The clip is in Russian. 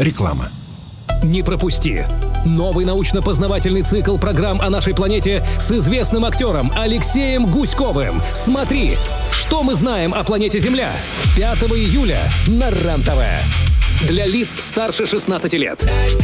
Реклама. Не пропусти! Новый научно-познавательный цикл программ о нашей планете с известным актером Алексеем Гуськовым. Смотри, что мы знаем о планете Земля. 5 июля на РЕН-ТВ. Для лиц старше 16 лет.